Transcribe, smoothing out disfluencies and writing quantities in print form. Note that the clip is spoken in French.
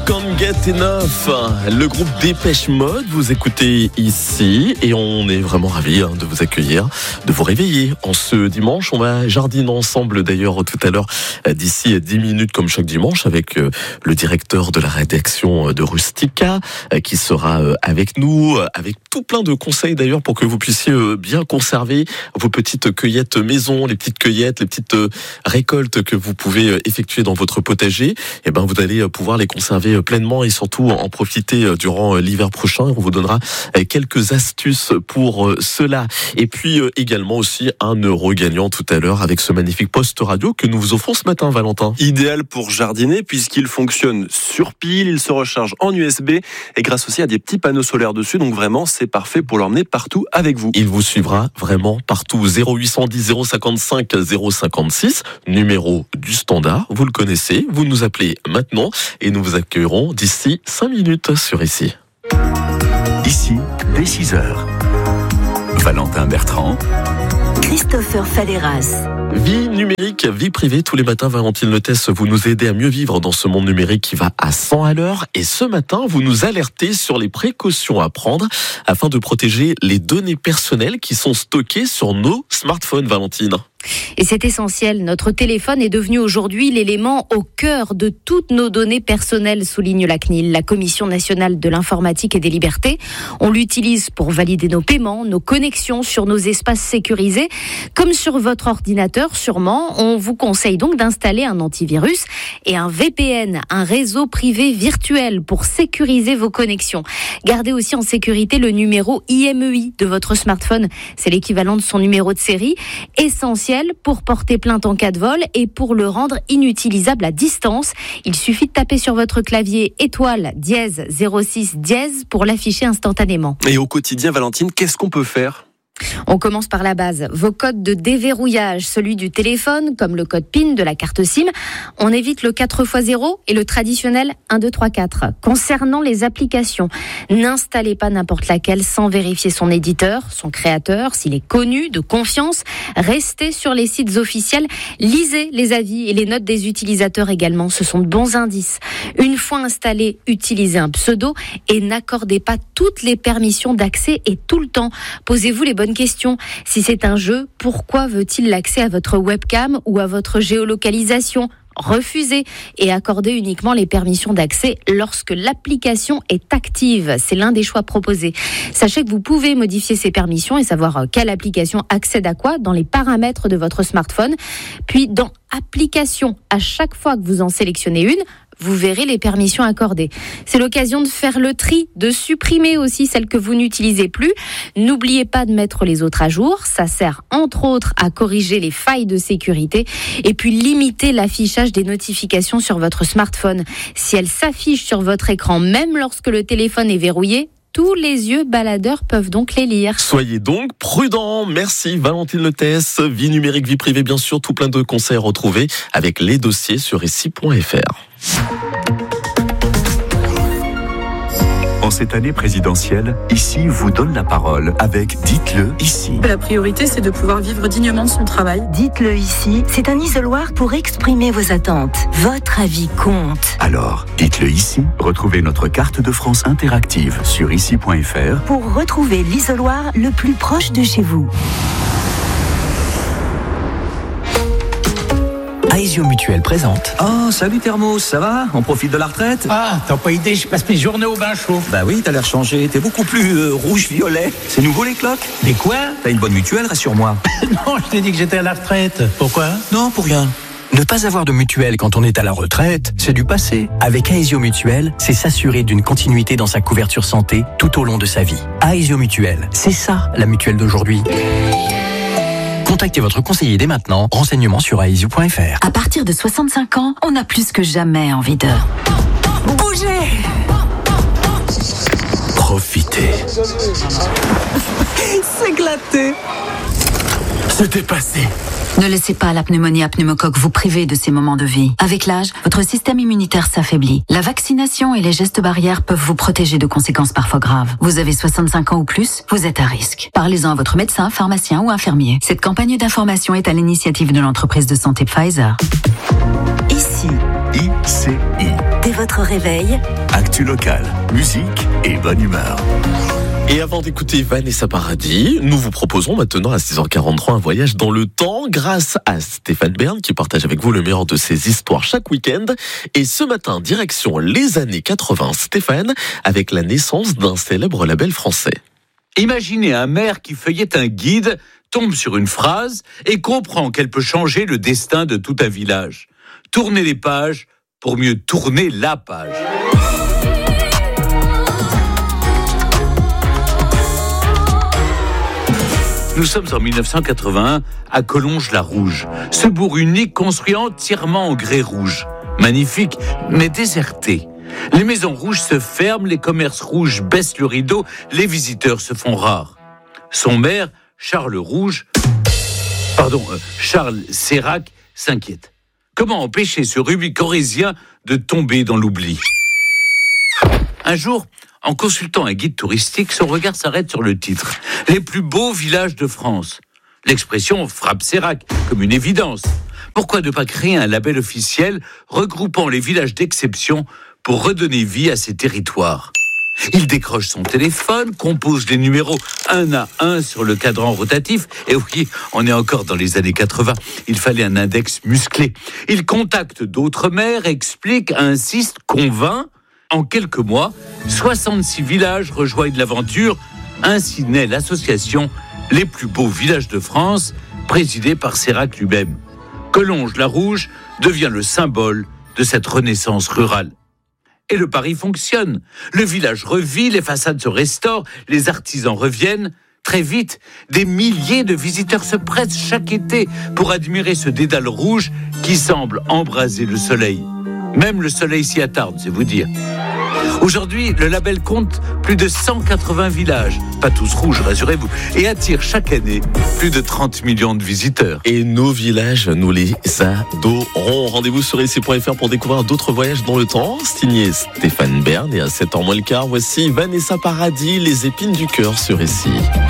Can't Get Enough, le groupe Dépêche Mode, vous écoutez ici et on est vraiment ravis de vous accueillir, de vous réveiller en ce dimanche. On va jardiner ensemble d'ailleurs tout à l'heure d'ici 10 minutes comme chaque dimanche avec le directeur de la rédaction de Rustica qui sera avec nous, avec tout plein de conseils d'ailleurs pour que vous puissiez bien conserver vos petites cueillettes maison, les petites cueillettes, les petites récoltes que vous pouvez effectuer dans votre potager. Et ben vous allez pouvoir les conserver pleinement et surtout en profiter durant l'hiver prochain. On vous donnera quelques astuces pour cela. Et puis également aussi un euro gagnant tout à l'heure avec ce magnifique poste radio que nous vous offrons ce matin, Valentin. Idéal pour jardiner puisqu'il fonctionne sur pile, il se recharge en USB et grâce aussi à des petits panneaux solaires dessus. Donc vraiment, c'est parfait pour l'emmener partout avec vous. Il vous suivra vraiment partout. 0810 055 056, numéro du standard. Vous le connaissez, vous nous appelez maintenant et nous vous accueillerons d'ici 5 minutes sur Ici. Ici, dès 6h. Valentin Bertrand. Christopher Falleras. Vie numérique, vie privée, tous les matins, Valentine Letès, vous nous aidez à mieux vivre dans ce monde numérique qui va à 100 à l'heure. Et ce matin, vous nous alertez sur les précautions à prendre afin de protéger les données personnelles qui sont stockées sur nos smartphones, Valentine. Et c'est essentiel, notre téléphone est devenu aujourd'hui l'élément au cœur de toutes nos données personnelles, souligne la CNIL, la Commission nationale de l'informatique et des libertés. On l'utilise pour valider nos paiements, nos connexions sur nos espaces sécurisés. Comme sur votre ordinateur, sûrement, on vous conseille donc d'installer un antivirus et un VPN, un réseau privé virtuel pour sécuriser vos connexions. Gardez aussi en sécurité le numéro IMEI de votre smartphone. C'est l'équivalent de son numéro de série, essentiel pour porter plainte en cas de vol et pour le rendre inutilisable à distance. Il suffit de taper sur votre clavier étoile dièse 06 dièse pour l'afficher instantanément. Et au quotidien, Valentine, qu'est-ce qu'on peut faire ? On commence par la base. Vos codes de déverrouillage, celui du téléphone, comme le code PIN de la carte SIM. On évite le 4x0 et le traditionnel 1, 2, 3, 4. Concernant les applications, n'installez pas n'importe laquelle sans vérifier son éditeur, son créateur, s'il est connu, de confiance. Restez sur les sites officiels. Lisez les avis et les notes des utilisateurs également. Ce sont de bons indices. Une fois installé, utilisez un pseudo et n'accordez pas toutes les permissions d'accès et tout le temps. Posez-vous les bonnes questions. Si c'est un jeu, pourquoi veut-il l'accès à votre webcam ou à votre géolocalisation ? Refusez et accordez uniquement les permissions d'accès lorsque l'application est active. C'est l'un des choix proposés. Sachez que vous pouvez modifier ces permissions et savoir quelle application accède à quoi dans les paramètres de votre smartphone. Puis dans Applications, à chaque fois que vous en sélectionnez une, vous verrez les permissions accordées. C'est l'occasion de faire le tri, de supprimer aussi celles que vous n'utilisez plus. N'oubliez pas de mettre les autres à jour. Ça sert entre autres à corriger les failles de sécurité et puis limiter l'affichage des notifications sur votre smartphone. Si elles s'affichent sur votre écran, même lorsque le téléphone est verrouillé, tous les yeux baladeurs peuvent donc les lire. Soyez donc prudents. Merci Valentine Letès. Vie numérique, vie privée, bien sûr. Tout plein de conseils à retrouver avec les dossiers sur ici.fr. En cette année présidentielle, Ici vous donne la parole avec Dites-le ici. La priorité, c'est de pouvoir vivre dignement de son travail. Dites-le ici, c'est un isoloir pour exprimer vos attentes. Votre avis compte. Alors, dites-le ici. Retrouvez notre carte de France interactive sur ici.fr pour retrouver l'isoloir le plus proche de chez vous. Aesio Mutuelle présente. Oh, salut Thermos, ça va ? On profite de la retraite ? Ah, t'as pas idée, je passe mes journées au bain chaud. Bah oui, t'as l'air changé, t'es beaucoup plus rouge-violet. C'est nouveau les cloques ? Mais quoi ? T'as une bonne mutuelle, rassure-moi. Non, je t'ai dit que j'étais à la retraite. Pourquoi ? Non, pour rien. Ne pas avoir de mutuelle quand on est à la retraite, c'est du passé. Avec Aesio Mutuelle, c'est s'assurer d'une continuité dans sa couverture santé tout au long de sa vie. Aesio Mutuelle, c'est ça la mutuelle d'aujourd'hui. Contactez votre conseiller dès maintenant. Renseignements sur aesio.fr. À partir de 65 ans, on a plus que jamais envie de bouger. Profitez. S'éclater. C'était passé. Ne laissez pas la pneumonie à pneumocoque vous priver de ces moments de vie. Avec l'âge, votre système immunitaire s'affaiblit. La vaccination et les gestes barrières peuvent vous protéger de conséquences parfois graves. Vous avez 65 ans ou plus, vous êtes à risque. Parlez-en à votre médecin, pharmacien ou infirmier. Cette campagne d'information est à l'initiative de l'entreprise de santé Pfizer. Ici, ICI. dès votre réveil, Actu locale, musique et bonne humeur. Et avant d'écouter Vanessa Paradis, nous vous proposons maintenant à 6h43 un voyage dans le temps grâce à Stéphane Bern qui partage avec vous le meilleur de ses histoires chaque week-end. Et ce matin, direction les années 80, Stéphane, avec la naissance d'un célèbre label français. Imaginez un maire qui feuillette un guide, tombe sur une phrase et comprend qu'elle peut changer le destin de tout un village. Tournez les pages pour mieux tourner la page. Nous sommes en 1981 à Collonges-la-Rouge. Ce bourg unique construit entièrement en grès rouge. Magnifique, mais déserté. Les maisons rouges se ferment, les commerces rouges baissent le rideau, les visiteurs se font rares. Son maire, Charles Sérac, s'inquiète. Comment empêcher ce rubis corrézien de tomber dans l'oubli ? Un jour, en consultant un guide touristique, son regard s'arrête sur le titre « Les plus beaux villages de France ». L'expression frappe Sérac comme une évidence. Pourquoi ne pas créer un label officiel regroupant les villages d'exception pour redonner vie à ces territoires ? Il décroche son téléphone, compose les numéros un à un sur le cadran rotatif. Et oui, on est encore dans les années 80. Il fallait un index musclé. Il contacte d'autres maires, explique, insiste, convainc. En quelques mois, 66 villages rejoignent l'aventure. Ainsi naît l'association Les plus beaux villages de France, présidée par Sérac lui-même. Collonges-la-Rouge devient le symbole de cette renaissance rurale. Et le pari fonctionne. Le village revit, les façades se restaurent, les artisans reviennent. Très vite, des milliers de visiteurs se pressent chaque été pour admirer ce dédale rouge qui semble embraser le soleil. Même le soleil s'y attarde, c'est vous dire. Aujourd'hui, le label compte plus de 180 villages, pas tous rouges, rassurez-vous, et attire chaque année plus de 30 millions de visiteurs. Et nos villages, nous les adorons. Rendez-vous sur ici.fr pour découvrir d'autres voyages dans le temps. Signé Stéphane Bern et à 7h moins le quart, voici Vanessa Paradis, Les épines du cœur sur ici.